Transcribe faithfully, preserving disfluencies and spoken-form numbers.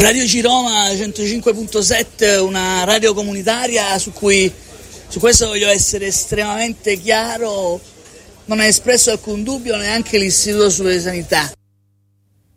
Radio Ciroma centocinque virgola sette, una radio comunitaria su cui su questo voglio essere estremamente chiaro, non ha espresso alcun dubbio neanche l'Istituto Superiore di Sanità.